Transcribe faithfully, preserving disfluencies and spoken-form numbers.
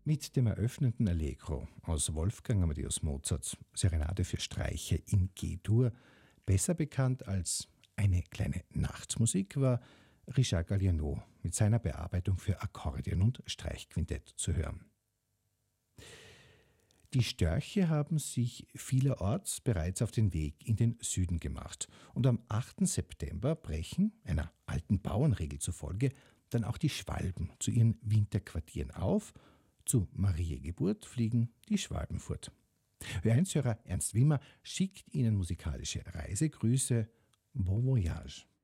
Mit dem eröffnenden Allegro aus Wolfgang Amadeus Mozarts Serenade für Streicher in G-Dur, besser bekannt als Eine kleine Nachtsmusik, war Richard Galliano mit seiner Bearbeitung für Akkordeon und Streichquintett zu hören. Die Störche haben sich vielerorts bereits auf den Weg in den Süden gemacht und am achten September brechen, einer alten Bauernregel zufolge, dann auch die Schwalben zu ihren Winterquartieren auf. Zu Mariä-Geburt fliegen die Schwalben fort. Ö eins-Hörer Ernst Wimmer schickt Ihnen musikalische Reisegrüße. Bon voyage!